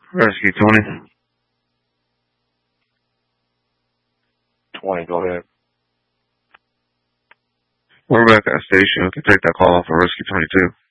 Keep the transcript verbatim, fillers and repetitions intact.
Rescue twenty. twenty, go ahead. We're back at the station. We can take that call for Rescue twenty-two.